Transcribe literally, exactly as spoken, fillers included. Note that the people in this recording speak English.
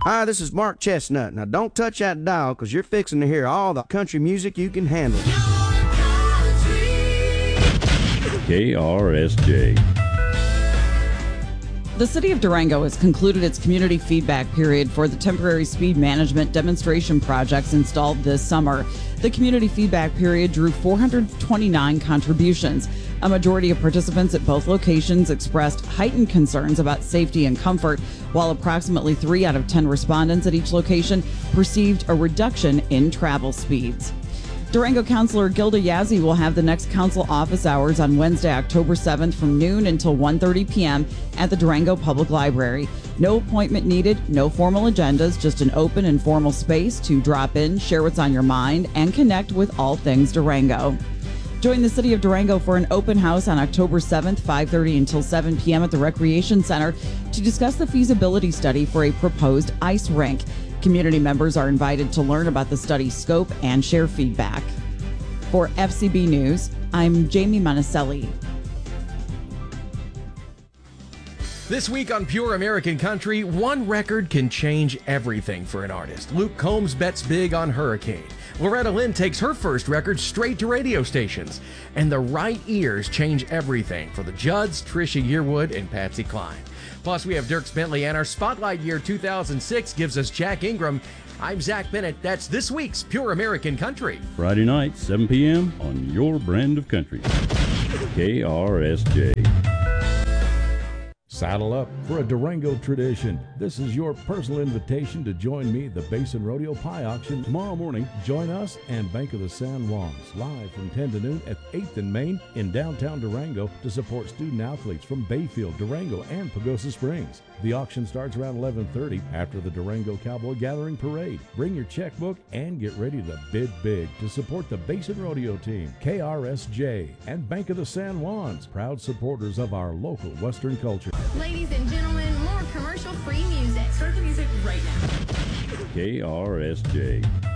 Hi, this is Mark Chestnut. Now, don't touch that dial because you're fixing to hear all the country music you can handle. K R S J. The City of Durango has concluded its community feedback period for the temporary speed management demonstration projects installed this summer. The community feedback period drew four hundred twenty-nine contributions. A majority of participants at both locations expressed heightened concerns about safety and comfort, while approximately three out of ten respondents at each location perceived a reduction in travel speeds. Durango Councilor Gilda Yazzie will have the next council office hours on Wednesday, October seventh from noon until one thirty p.m. at the Durango Public Library. No appointment needed, no formal agendas, just an open, informal space to drop in, share what's on your mind, and connect with all things Durango. Join the City of Durango for an open house on October seventh, five thirty until seven p.m. at the Recreation Center to discuss the feasibility study for a proposed ice rink. Community members are invited to learn about the study's scope and share feedback. For F C B News, I'm Jamie Monticelli. This week on Pure American Country, one record can change everything for an artist. Luke Combs bets big on Hurricane. Loretta Lynn takes her first record straight to radio stations. And the right ears change everything for the Judds, Trisha Yearwood, and Patsy Cline. Plus, we have Dierks Bentley, and our Spotlight Year two thousand six gives us Jack Ingram. I'm Zach Bennett. That's this week's Pure American Country. Friday night, seven p.m. on your brand of country. K R S J. Saddle up for a Durango tradition. This is your personal invitation to join me at the Basin Rodeo Pie Auction tomorrow morning. Join us and Bank of the San Juans live from ten to noon at eighth and Main in downtown Durango to support student athletes from Bayfield, Durango, and Pagosa Springs. The auction starts around eleven thirty after the Durango Cowboy Gathering Parade. Bring your checkbook and get ready to bid big to support the Basin Rodeo team, K R S J, and Bank of the San Juans, proud supporters of our local Western culture. Ladies and gentlemen, more commercial-free music. Start the music right now. K R S J.